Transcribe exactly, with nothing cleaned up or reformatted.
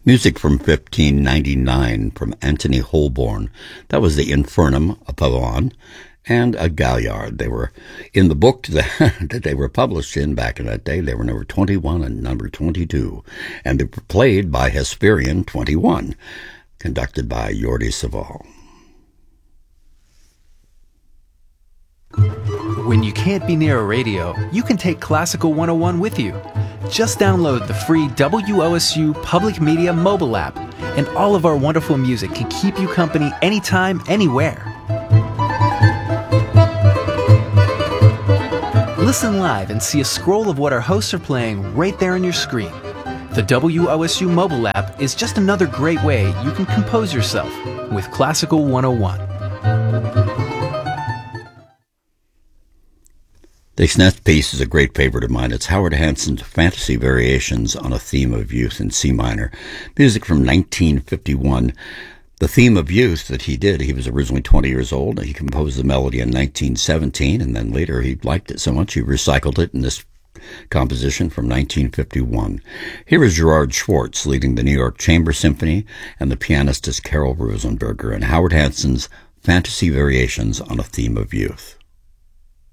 Music from fifteen ninety-nine from Anthony Holborn. That was the Infernum, a Pavon, and a Galliard. They were in the book that, that they were published in back in that day. They were number twenty-one and number twenty-two, and they were played by Hesperian twenty-one, conducted by Jordi Savall. When you can't be near a radio, you can take Classical one oh one with you. Just download the free W O S U Public Media mobile app, and all of our wonderful music can keep you company anytime, anywhere. Listen live and see a scroll of what our hosts are playing right there on your screen. The W O S U mobile app is just another great way you can compose yourself with Classical one oh one. This next piece is a great favorite of mine. It's Howard Hanson's Fantasy Variations on a Theme of Youth in C minor. Music from nineteen fifty-one. The theme of youth that he did, he was originally twenty years old. He composed the melody in nineteen seventeen, and then later he liked it so much he recycled it in this composition from nineteen fifty-one. Here is Gerard Schwartz leading the New York Chamber Symphony, and the pianist is Carol Rosenberger, and Howard Hanson's Fantasy Variations on a Theme of Youth.